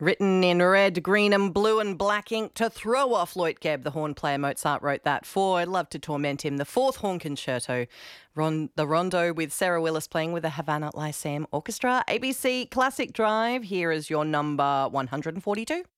Written in red, green and blue and black ink to throw off Leutgeb, the horn player Mozart wrote that for. I'd love to torment him. The fourth horn concerto, the rondo with Sarah Willis playing with the Havana Lyceum Orchestra. ABC Classic Drive, here is your number 142.